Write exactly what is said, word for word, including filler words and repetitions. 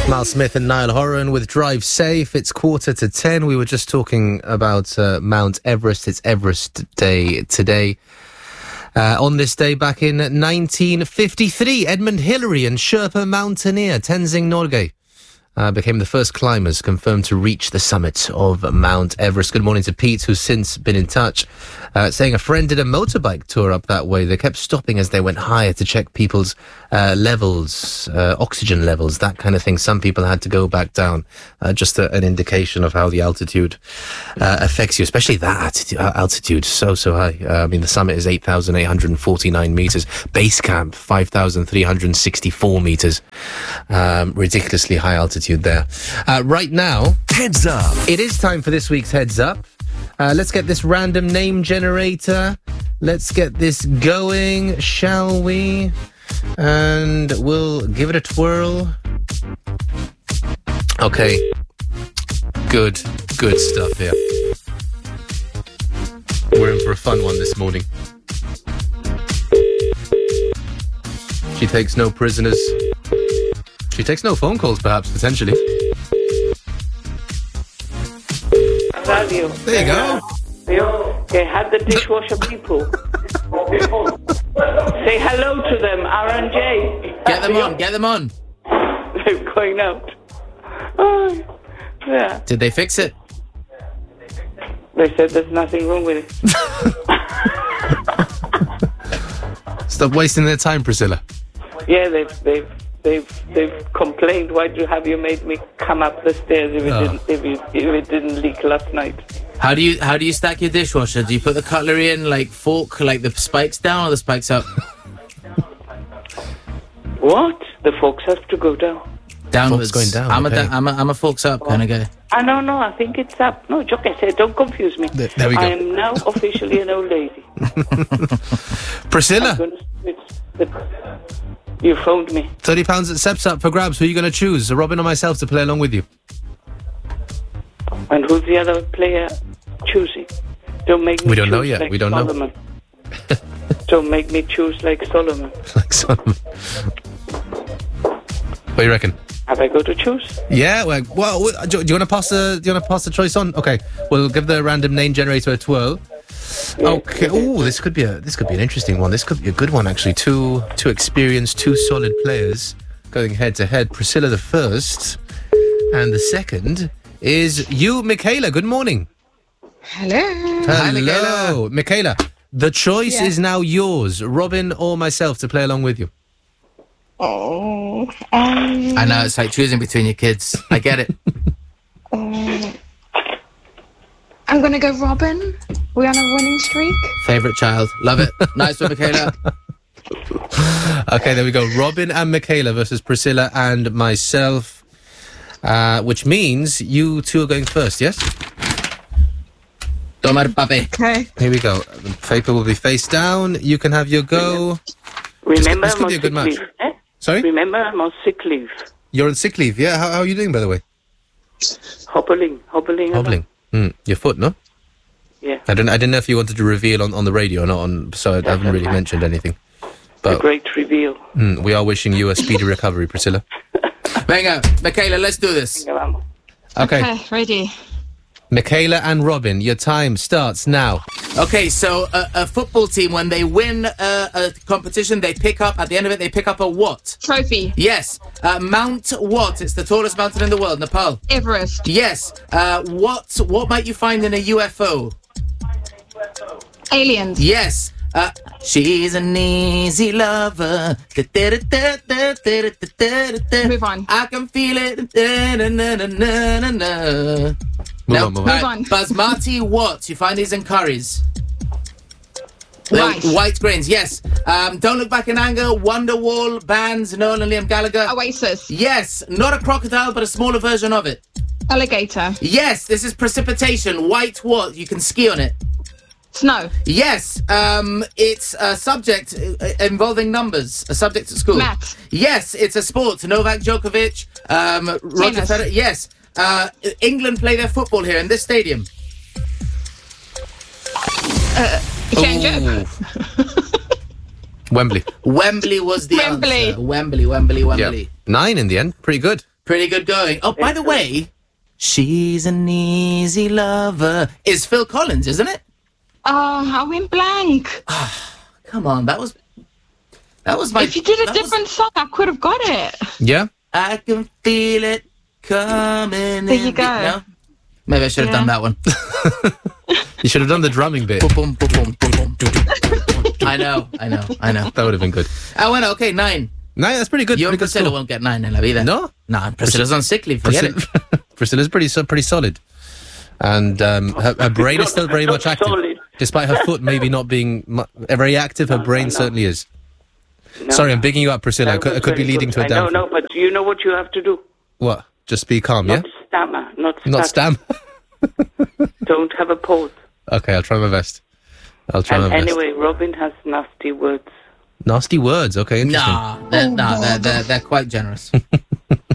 Miles Smith and Niall Horan with Drive Safe. It's quarter to ten. We were just talking about uh, Mount Everest. It's Everest Day today. Uh, on this day back in nineteen fifty-three, Edmund Hillary and Sherpa mountaineer Tenzing Norgay uh, became the first climbers confirmed to reach the summit of Mount Everest. Good morning to Pete, who's since been in touch, uh, saying a friend did a motorbike tour up that way. They kept stopping as they went higher to check people's uh, levels, uh, oxygen levels, that kind of thing. Some people had to go back down. Uh, just a, an indication of how the altitude uh, affects you, especially that altitude, altitude so, so high. Uh, I mean, the summit is eight thousand eight hundred forty-nine metres. Base camp, five thousand three hundred sixty-four metres. Um, ridiculously high altitude there. Uh, right now, Heads Up. It is time for this week's Heads Up. Uh, let's get this random name generator. Let's get this going, shall we? And we'll give it a twirl. Okay. Good, good stuff here. We're in for a fun one this morning. She takes no prisoners. She takes no phone calls, perhaps, potentially. Radio. There you go. Okay, have the dishwasher people. Say hello to them, R and J. Get them on, get them on. They're going out. Oh, yeah. Did they fix it? They said there's nothing wrong with it. Stop wasting their time, Priscilla. Yeah, they've they've they've they've complained. Why do have you made me come up the stairs if it Oh. didn't if, you, if it didn't leak last night? How do you how do you stack your dishwasher? Do you put the cutlery in like fork, like the spikes down or the spikes up? What? The forks have to go down. Downwards. Forks going down, I'm okay. a I'm a I'm a forks up kind of guy. I no no. I think it's up. No, Jock, I said don't confuse me. There- there we go. I am now officially an old lady. Priscilla, I'm gonna switch the, you phoned me. thirty pounds at Seps Up for grabs. Who are you going to choose? Robin or myself to play along with you? And who's the other player choosing? Don't make me We don't choose know yet. like We don't know. Solomon. Don't make me choose like Solomon. Like Solomon. What do you reckon? Have I got to choose? Yeah, well, well do, do you want to pass the do you want to pass the choice on? Okay, we'll give the random name generator a twirl. Yeah. Okay. Oh, this could be a this could be an interesting one. This could be a good one actually. Two two experienced, two solid players going head to head. Priscilla the first, and the second is you, Michaela. Good morning. Hello. Hello, Michaela. Michaela. The choice Yeah. is now yours, Robin or myself, to play along with you. Oh. Um, I know it's like choosing between your kids. I get it. um, I'm going to go Robin. We're on a winning streak. Favorite child, love it. Nice one, Michaela. Okay, there we go. Robin and Michaela versus Priscilla and myself, uh, which means you two are going first, yes? Tomar papi. Okay. Here we go. The paper will be face down. You can have your go. Remember, this could I'm be on a good sick match. leave. Eh? Sorry? Remember, I'm on sick leave. You're on sick leave, yeah? How, how are you doing, by the way? Hobbling, hobbling. Hobbling. Mm, your foot, no? Yeah. I don't. I didn't know if you wanted to reveal on, on the radio or not, on, so I haven't really mentioned anything. A But great reveal. mm, we are wishing you a speedy recovery, Priscilla. Venga, Michaela, let's do this. Venga, vamos. Okay. Okay, ready. Michaela and Robin, your time starts now. Okay, so a, a football team, when they win a, a competition, they pick up, at the end of it, they pick up a what? Trophy. Yes. Uh, Mount what? It's the tallest mountain in the world, Nepal. Everest. Yes. Uh, what What might you find in a U F O? Aliens. Yes. Uh, she's an easy lover. Move on. I can feel it. Na-na-na-na-na-na. Move No, on, move on. Move on. Basmati what? You find these in curries. The Rice. White grains, yes. Um, Don't Look Back in Anger, Wonderwall, bands, Noel and Liam Gallagher. Oasis. Yes, not a crocodile, but a smaller version of it. Alligator. Yes, this is precipitation. White what? You can ski on it. Snow. Yes, um, it's a subject uh, involving numbers. A subject at school. Maths. Yes, it's a sport. Novak Djokovic, um, Roger Tennis. Federer. Yes, uh, England play their football here in this stadium. Change it. Ooh. Wembley. Wembley was the Wembley. answer. Wembley, Wembley, Wembley. Yeah. Nine in the end. Pretty good. Pretty good going. Oh, by the way, she's an easy lover. Is Phil Collins, isn't it? Uh, I went blank. Come on, that was that was my. If you did a that different was, song, I could have got it. Yeah? I can feel it coming. There you in go. the- no? Maybe I should have Yeah. done that one. You should have done the drumming bit. Boom, boom, boom, boom, boom, boom. I know, I know, I know. That would have been good. I went okay nine. No, that's pretty good. You and pretty good Priscilla score. won't get nine in la vida. No? Nah, Priscilla's on sick leave. Forget it. Priscilla, Priscilla's pretty so- pretty solid, and um, her, her brain is still very much active, Solid. despite her foot maybe not being mu- very active. Her brain no. certainly is. No. Sorry, I'm bigging you up, Priscilla. I That could, I was could be very leading good. to a I know, downfall. no, but you know what you have to do? What? Just be calm, yeah? Not stammer, not stutter. Not stam. Don't have a pause. Okay, I'll try my best. I'll try And my best. anyway, Robin has nasty words. Nasty words. Okay, interesting. Nah, they're, nah, they're, they're, they're quite generous.